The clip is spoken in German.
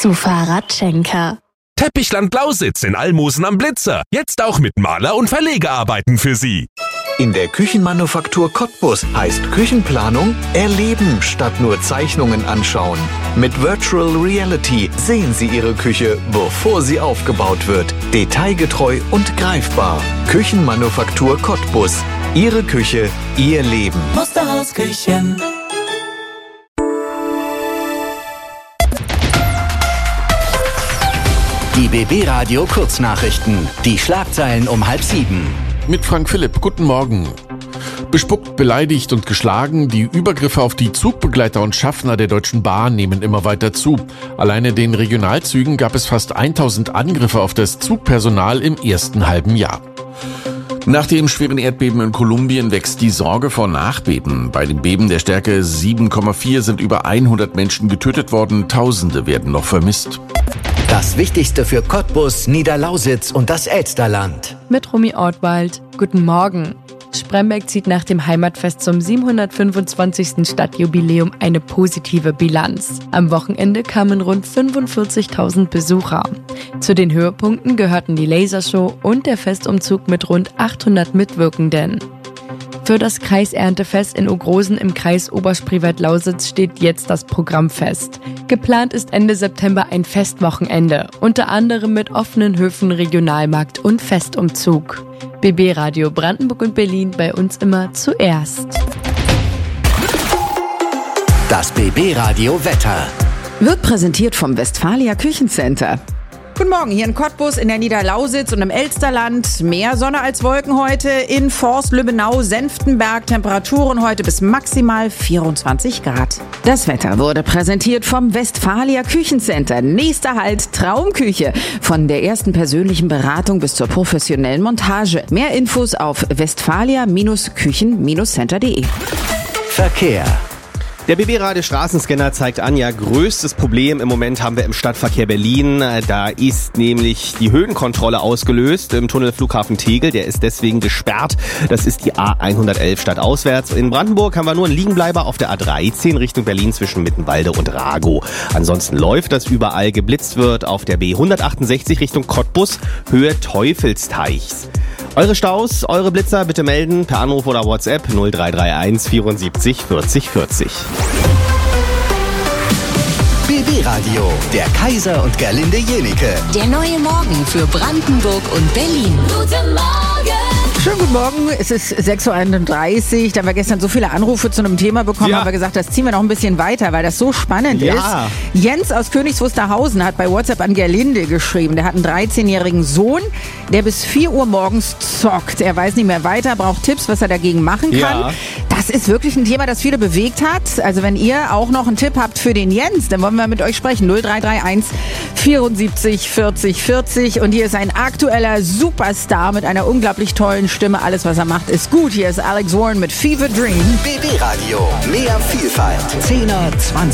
zu Fahrradschenker. Teppichland Lausitz in Almosen am Blitzer. Jetzt auch mit Maler- und Verlegearbeiten für Sie. In der Küchenmanufaktur Cottbus heißt Küchenplanung erleben statt nur Zeichnungen anschauen. Mit Virtual Reality sehen Sie Ihre Küche, bevor sie aufgebaut wird. Detailgetreu und greifbar. Küchenmanufaktur Cottbus. Ihre Küche, Ihr Leben. Musterhaus Küchen. Die BB Radio Kurznachrichten. Die Schlagzeilen um 6:30. Mit Frank Philipp, guten Morgen. Bespuckt, beleidigt und geschlagen, die Übergriffe auf die Zugbegleiter und Schaffner der Deutschen Bahn nehmen immer weiter zu. Alleine den Regionalzügen gab es fast 1000 Angriffe auf das Zugpersonal im ersten halben Jahr. Nach dem schweren Erdbeben in Kolumbien wächst die Sorge vor Nachbeben. Bei dem Beben der Stärke 7,4 sind über 100 Menschen getötet worden, Tausende werden noch vermisst. Das Wichtigste für Cottbus, Niederlausitz und das Elsterland. Mit Romy Ortwald. Guten Morgen. Spremberg zieht nach dem Heimatfest zum 725. Stadtjubiläum eine positive Bilanz. Am Wochenende kamen rund 45.000 Besucher. Zu den Höhepunkten gehörten die Lasershow und der Festumzug mit rund 800 Mitwirkenden. Für das Kreiserntefest in Ogrosen im Kreis Oberspreewald-Lausitz steht jetzt das Programm fest. Geplant ist Ende September ein Festwochenende, unter anderem mit offenen Höfen, Regionalmarkt und Festumzug. BB Radio Brandenburg und Berlin, bei uns immer zuerst. Das BB Radio Wetter wird präsentiert vom Westfalia Küchencenter. Guten Morgen, hier in Cottbus, in der Niederlausitz und im Elsterland. Mehr Sonne als Wolken heute in Forst, Lübbenau, Senftenberg. Temperaturen heute bis maximal 24 Grad. Das Wetter wurde präsentiert vom Westfalia Küchencenter. Nächster Halt Traumküche. Von der ersten persönlichen Beratung bis zur professionellen Montage. Mehr Infos auf westfalia-küchen-center.de. Verkehr. Der BB-Radio Straßenscanner zeigt an, ja, größtes Problem im Moment haben wir im Stadtverkehr Berlin. Da ist nämlich die Höhenkontrolle ausgelöst im Tunnel Flughafen Tegel. Der ist deswegen gesperrt. Das ist die A111 stadtauswärts. In Brandenburg haben wir nur einen Liegenbleiber auf der A13 Richtung Berlin zwischen Mittenwalde und Ragow. Ansonsten läuft das überall. Geblitzt wird auf der B168 Richtung Cottbus, Höhe Teufelsteichs. Eure Staus, eure Blitzer bitte melden per Anruf oder WhatsApp 0331 74 40 40. BB Radio, der Kaiser und Gerlinde Jenike. Der neue Morgen für Brandenburg und Berlin. Guten Morgen! Schönen guten Morgen, es ist 6.31 Uhr. Da haben wir gestern so viele Anrufe zu einem Thema bekommen, haben wir gesagt, das ziehen wir noch ein bisschen weiter, weil das so spannend ist. Jens aus Königs Wusterhausen hat bei WhatsApp an Gerlinde geschrieben. Der hat einen 13-jährigen Sohn, der bis 4 Uhr morgens zockt. Er weiß nicht mehr weiter, braucht Tipps, was er dagegen machen kann. Ja. Das ist wirklich ein Thema, das viele bewegt hat. Also wenn ihr auch noch einen Tipp habt für den Jens, dann wollen wir mit euch sprechen. 0331 74 40 40. Und hier ist ein aktueller Superstar mit einer unglaublich tollen Stimme. Alles, was er macht, ist gut. Hier ist Alex Warren mit Fever Dream. BB Radio, mehr Vielfalt. 10er, 20